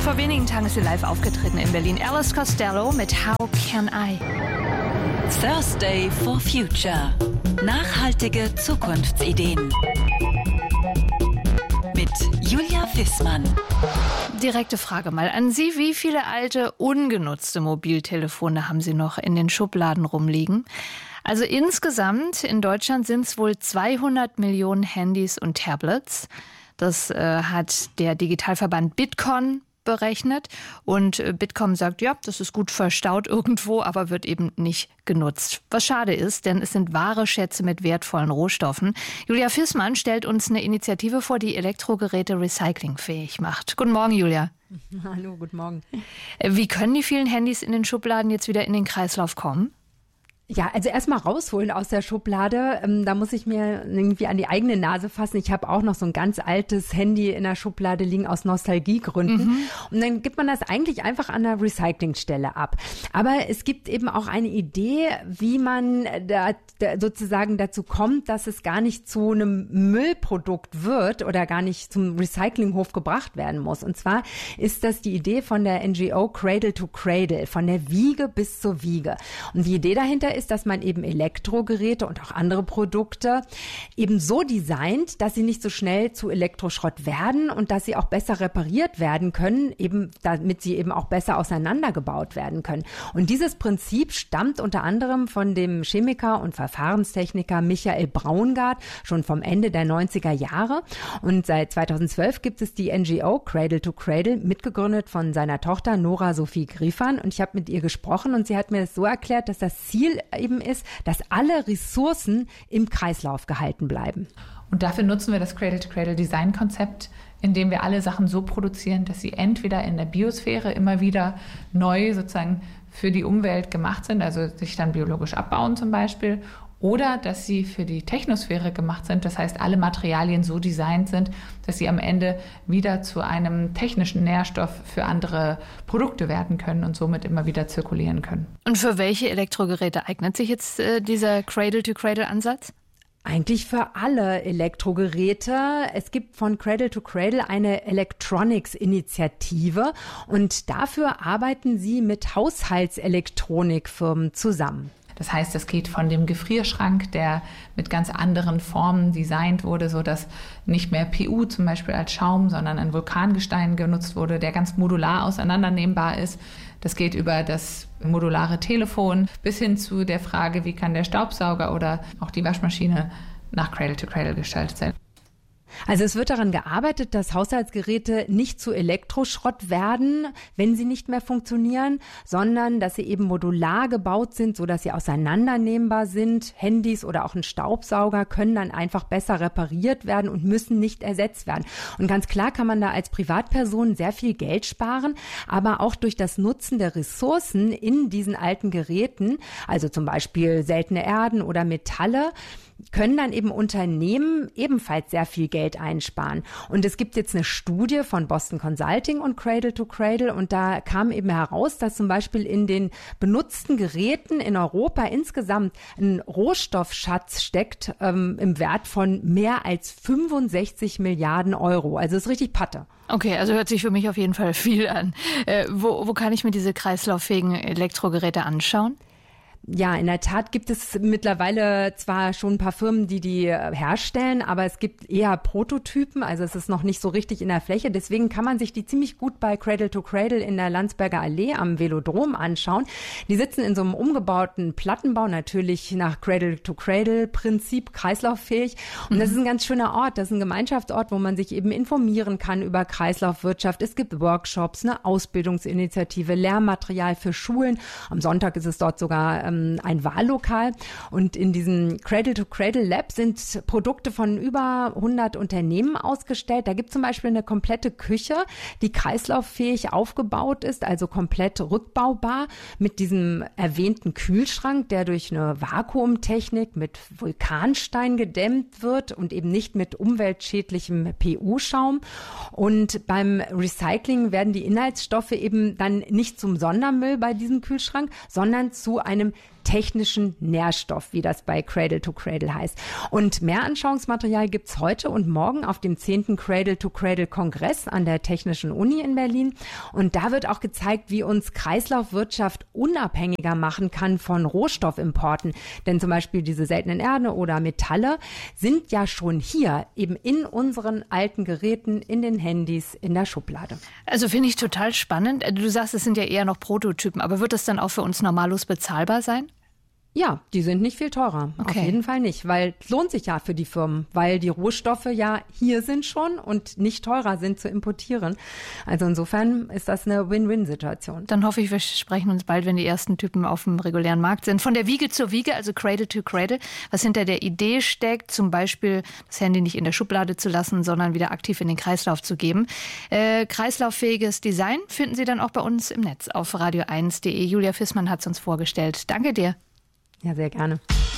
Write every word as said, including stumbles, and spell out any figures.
Vor wenigen Tagen ist sie live aufgetreten in Berlin. Alice Costello mit How Can I? Thursday for Future. Nachhaltige Zukunftsideen. Mit Julia Wissmann. Direkte Frage mal an Sie. Wie viele alte, ungenutzte Mobiltelefone haben Sie noch in den Schubladen rumliegen? Also insgesamt in Deutschland sind es wohl zweihundert Millionen Handys und Tablets. Das äh, hat der Digitalverband Bitkom berechnet. Und äh, Bitkom sagt, ja, das ist gut verstaut irgendwo, aber wird eben nicht genutzt. Was schade ist, denn es sind wahre Schätze mit wertvollen Rohstoffen. Julia Wissmann stellt uns eine Initiative vor, die Elektrogeräte recyclingfähig macht. Guten Morgen, Julia. Hallo, guten Morgen. Wie können die vielen Handys in den Schubladen jetzt wieder in den Kreislauf kommen? Ja, also erstmal rausholen aus der Schublade. Ähm, da muss ich mir irgendwie an die eigene Nase fassen. Ich habe auch noch so ein ganz altes Handy in der Schublade liegen aus Nostalgiegründen. Mhm. Und dann gibt man das eigentlich einfach an der Recyclingstelle ab. Aber es gibt eben auch eine Idee, wie man da, da sozusagen dazu kommt, dass es gar nicht zu einem Müllprodukt wird oder gar nicht zum Recyclinghof gebracht werden muss. Und zwar ist das die Idee von der N G O Cradle to Cradle, von der Wiege bis zur Wiege. Und die Idee dahinter ist, dass man eben Elektrogeräte und auch andere Produkte eben so designt, dass sie nicht so schnell zu Elektroschrott werden und dass sie auch besser repariert werden können, eben damit sie eben auch besser auseinandergebaut werden können. Und dieses Prinzip stammt unter anderem von dem Chemiker und Verfahrenstechniker Michael Braungart schon vom Ende der neunziger Jahre. Und seit zweitausendzwölf gibt es die N G O Cradle to Cradle, mitgegründet von seiner Tochter Nora Sophie Griefan. Und ich habe mit ihr gesprochen und sie hat mir das so erklärt, dass das Ziel eben ist, dass alle Ressourcen im Kreislauf gehalten bleiben. Und dafür nutzen wir das Cradle-to-Cradle-Design-Konzept, indem wir alle Sachen so produzieren, dass sie entweder in der Biosphäre immer wieder neu sozusagen für die Umwelt gemacht sind, also sich dann biologisch abbauen zum Beispiel, oder dass sie für die Technosphäre gemacht sind, das heißt, alle Materialien so designt sind, dass sie am Ende wieder zu einem technischen Nährstoff für andere Produkte werden können und somit immer wieder zirkulieren können. Und für welche Elektrogeräte eignet sich jetzt äh, dieser Cradle-to-Cradle-Ansatz? Eigentlich für alle Elektrogeräte. Es gibt von Cradle to Cradle eine Electronics-Initiative und dafür arbeiten sie mit Haushaltselektronikfirmen zusammen. Das heißt, es geht von dem Gefrierschrank, der mit ganz anderen Formen designt wurde, so dass nicht mehr P U zum Beispiel als Schaum, sondern ein Vulkangestein genutzt wurde, der ganz modular auseinandernehmbar ist. Das geht über das modulare Telefon bis hin zu der Frage, wie kann der Staubsauger oder auch die Waschmaschine nach Cradle to Cradle gestaltet sein. Also es wird daran gearbeitet, dass Haushaltsgeräte nicht zu Elektroschrott werden, wenn sie nicht mehr funktionieren, sondern dass sie eben modular gebaut sind, sodass sie auseinandernehmbar sind. Handys oder auch ein Staubsauger können dann einfach besser repariert werden und müssen nicht ersetzt werden. Und ganz klar kann man da als Privatperson sehr viel Geld sparen, aber auch durch das Nutzen der Ressourcen in diesen alten Geräten, also zum Beispiel seltene Erden oder Metalle, können dann eben Unternehmen ebenfalls sehr viel Geld einsparen. Und es gibt jetzt eine Studie von Boston Consulting und Cradle to Cradle und da kam eben heraus, dass zum Beispiel in den benutzten Geräten in Europa insgesamt ein Rohstoffschatz steckt ähm, im Wert von mehr als fünfundsechzig Milliarden Euro. Also ist richtig Patte. Okay, also hört sich für mich auf jeden Fall viel an. Äh, wo, wo kann ich mir diese kreislauffähigen Elektrogeräte anschauen? Ja, in der Tat gibt es mittlerweile zwar schon ein paar Firmen, die die herstellen, aber es gibt eher Prototypen, also es ist noch nicht so richtig in der Fläche. Deswegen kann man sich die ziemlich gut bei Cradle to Cradle in der Landsberger Allee am Velodrom anschauen. Die sitzen in so einem umgebauten Plattenbau, natürlich nach Cradle to Cradle Prinzip, kreislauffähig. Und das ist ein ganz schöner Ort, das ist ein Gemeinschaftsort, wo man sich eben informieren kann über Kreislaufwirtschaft. Es gibt Workshops, eine Ausbildungsinitiative, Lehrmaterial für Schulen. Am Sonntag ist es dort sogar ähm, ein Wahllokal und in diesem Cradle to Cradle Lab sind Produkte von über hundert Unternehmen ausgestellt. Da gibt es zum Beispiel eine komplette Küche, die kreislauffähig aufgebaut ist, also komplett rückbaubar mit diesem erwähnten Kühlschrank, der durch eine Vakuumtechnik mit Vulkanstein gedämmt wird und eben nicht mit umweltschädlichem P U-Schaum. Und beim Recycling werden die Inhaltsstoffe eben dann nicht zum Sondermüll bei diesem Kühlschrank, sondern zu einem technischen Nährstoff, wie das bei Cradle to Cradle heißt. Und mehr Anschauungsmaterial gibt's heute und morgen auf dem zehnten Cradle to Cradle Kongress an der Technischen Uni in Berlin. Und da wird auch gezeigt, wie uns Kreislaufwirtschaft unabhängiger machen kann von Rohstoffimporten. Denn zum Beispiel diese seltenen Erden oder Metalle sind ja schon hier, eben in unseren alten Geräten, in den Handys, in der Schublade. Also finde ich total spannend. Du sagst, es sind ja eher noch Prototypen, aber wird das dann auch für uns normallos bezahlbar sein? Ja, die sind nicht viel teurer. Okay. Auf jeden Fall nicht, weil es lohnt sich ja für die Firmen, weil die Rohstoffe ja hier sind schon und nicht teurer sind zu importieren. Also insofern ist das eine Win-Win-Situation. Dann hoffe ich, wir sprechen uns bald, wenn die ersten Typen auf dem regulären Markt sind. Von der Wiege zur Wiege, also Cradle to Cradle, was hinter der Idee steckt, zum Beispiel das Handy nicht in der Schublade zu lassen, sondern wieder aktiv in den Kreislauf zu geben. Äh, kreislauffähiges Design finden Sie dann auch bei uns im Netz auf radio eins punkt de. Julia Fissmann hat es uns vorgestellt. Danke dir. Ja, sehr gerne.